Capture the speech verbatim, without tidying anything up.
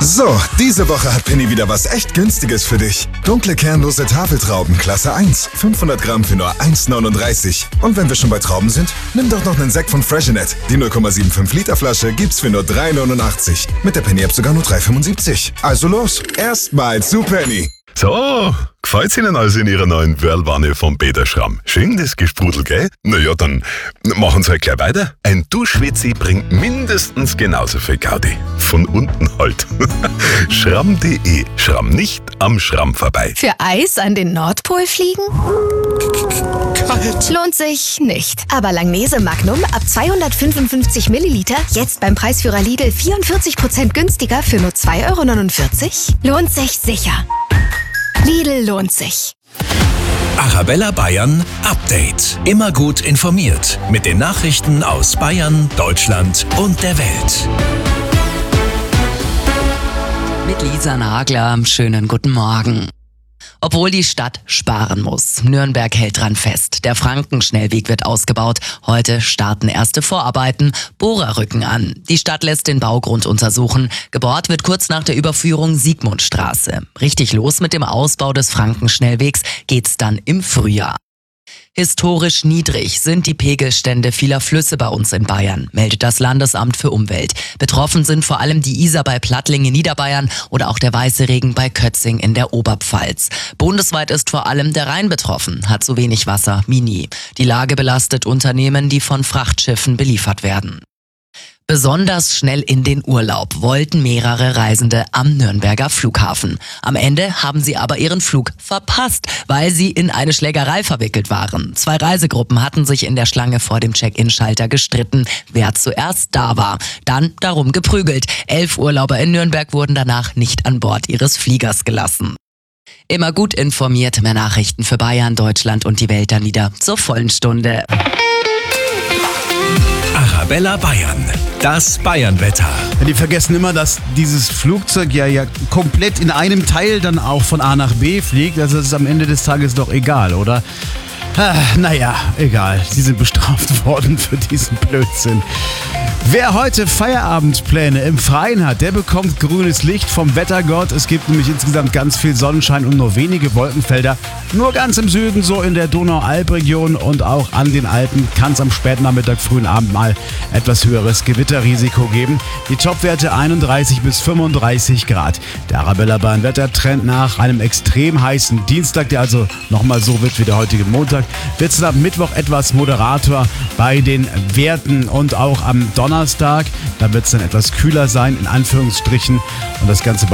So, diese Woche hat Penny wieder was echt Günstiges für dich. Dunkle kernlose Tafeltrauben, Klasse eins. fünfhundert Gramm für nur eins neununddreißig. Und wenn wir schon bei Trauben sind, nimm doch noch einen Sekt von Freshenet. Die null Komma fünfundsiebzig Liter Flasche gibt's für nur drei neunundachtzig. Mit der Penny-App sogar nur drei fünfundsiebzig. Also los, erstmal zu Penny. So, gefällt's Ihnen also in Ihrer neuen Whirlwanne vom Peter Schramm? Schön das Gesprudel, gell? Na ja, dann machen Sie halt gleich weiter. Ein Duschwitzi bringt mindestens genauso viel Gaudi. Von unten halt. Schramm punkt de. Schramm nicht am Schramm vorbei. Für Eis an den Nordpol fliegen? Kalt. Lohnt sich nicht. Aber Langnese Magnum ab zweihundertfünfundfünfzig Milliliter jetzt beim Preisführer Lidl vierundvierzig Prozent günstiger für nur zwei Euro neunundvierzig? Lohnt sich sicher. Lidl lohnt sich. Arabella Bayern Update. Immer gut informiert mit den Nachrichten aus Bayern, Deutschland und der Welt. Mit Lisa Nagler, schönen guten Morgen. Obwohl die Stadt sparen muss. Nürnberg hält dran fest. Der Frankenschnellweg wird ausgebaut. Heute starten erste Vorarbeiten. Bohrer rücken an. Die Stadt lässt den Baugrund untersuchen. Gebohrt wird kurz nach der Überführung Siegmundstraße. Richtig los mit dem Ausbau des Frankenschnellwegs geht's dann im Frühjahr. Historisch niedrig sind die Pegelstände vieler Flüsse bei uns in Bayern, meldet das Landesamt für Umwelt. Betroffen sind vor allem die Isar bei Plattling in Niederbayern oder auch der Weiße Regen bei Kötzing in der Oberpfalz. Bundesweit ist vor allem der Rhein betroffen, hat so wenig Wasser wie nie. Die Lage belastet Unternehmen, die von Frachtschiffen beliefert werden. Besonders schnell in den Urlaub wollten mehrere Reisende am Nürnberger Flughafen. Am Ende haben sie aber ihren Flug verpasst, weil sie in eine Schlägerei verwickelt waren. Zwei Reisegruppen hatten sich in der Schlange vor dem Check-in-Schalter gestritten, wer zuerst da war. Dann darum geprügelt. Elf Urlauber in Nürnberg wurden danach nicht an Bord ihres Fliegers gelassen. Immer gut informiert, mehr Nachrichten für Bayern, Deutschland und die Welt dann wieder zur vollen Stunde. Arabella Bayern, das Bayernwetter. Ja, die vergessen immer, dass dieses Flugzeug ja, ja komplett in einem Teil dann auch von A nach B fliegt. Also es ist am Ende des Tages doch egal, oder? Ah, naja, egal. Sie sind bestraft worden für diesen Blödsinn. Wer heute Feierabendpläne im Freien hat, der bekommt grünes Licht vom Wettergott. Es gibt nämlich insgesamt ganz viel Sonnenschein und nur wenige Wolkenfelder. Nur ganz im Süden, so in der Donau-Alb-Region und auch an den Alpen, kann es am Spätnachmittag, frühen Abend mal etwas höheres Gewitterrisiko geben. Die Topwerte einunddreißig bis fünfunddreißig Grad. Der Arabella Bayern Wettertrend nach einem extrem heißen Dienstag, der also nochmal so wird wie der heutige Montag, wird es ab Mittwoch etwas moderator bei den Werten und auch am Donnerstag. Da wird es dann etwas kühler sein, in Anführungsstrichen. Und das Ganze